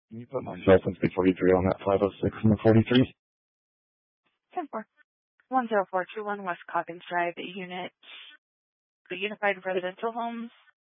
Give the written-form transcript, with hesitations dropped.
Can you put myself and speed 43 on that 506 and the 43? 10-4. 10421 West Calkins Drive, Unit, the Unified Residential Homes.